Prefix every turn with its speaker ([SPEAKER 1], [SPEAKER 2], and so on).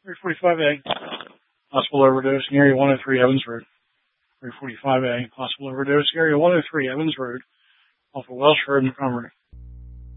[SPEAKER 1] 345A, possible overdose in Area 103 Evans Road. 345A, possible overdose, Area 103 Evans Road, off of Welsh Road, Montgomery.